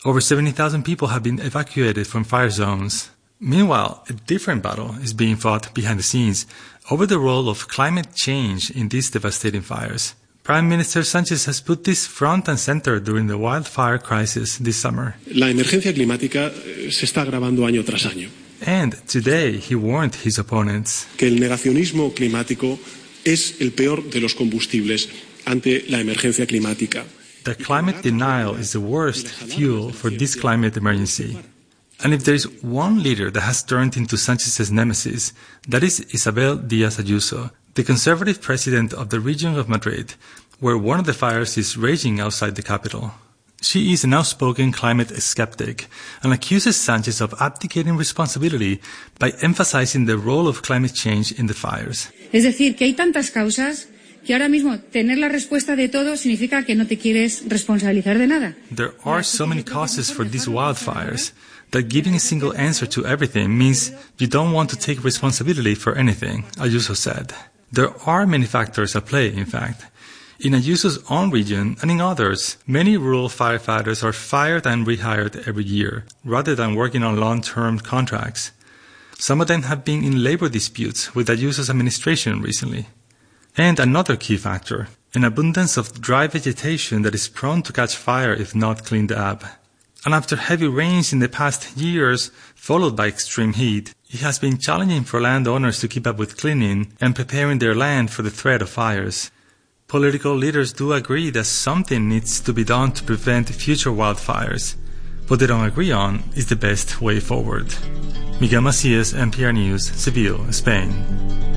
Over 70,000 people have been evacuated from fire zones. Meanwhile, a different battle is being fought behind the scenes over the role of climate change in these devastating fires. Prime Minister Sánchez has put this front and center during the wildfire crisis this summer. La emergencia climática se está agravando año tras año. And today he warned his opponents Que el negacionismo climático es el peor de los combustibles ante la emergencia climática. that climate denial is the worst fuel for this climate emergency. And if there is one leader that has turned into Sanchez's nemesis, that is Isabel Díaz Ayuso, the conservative president of the region of Madrid, where one of the fires is raging outside the capital. She is an outspoken climate skeptic and accuses Sánchez of abdicating responsibility by emphasizing the role of climate change in the fires. Es decir, que hay tantas causas que ahora mismo tener la respuesta de todo significa que no te quieres responsabilizar de nada. There are so many causes for these wildfires that giving a single answer to everything means you don't want to take responsibility for anything, Ayuso said. There are many factors at play, in fact. In Ayuso's own region and in others, many rural firefighters are fired and rehired every year, rather than working on long-term contracts. Some of them have been in labor disputes with Ayuso's administration recently. And another key factor, an abundance of dry vegetation that is prone to catch fire if not cleaned up. And after heavy rains in the past years, followed by extreme heat, it has been challenging for landowners to keep up with cleaning and preparing their land for the threat of fires. Political leaders do agree that something needs to be done to prevent future wildfires. What they don't agree on is the best way forward. Miguel Macías, NPR News, Seville, Spain.